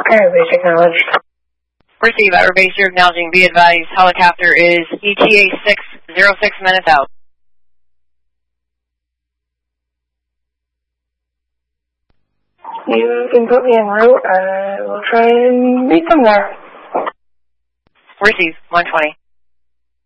Okay, base acknowledged. Receive, Outer Base, you're acknowledging. Be advised, helicopter is ETA 606 minutes out. You can put me en route. I will try and meet them there. Receive, 120.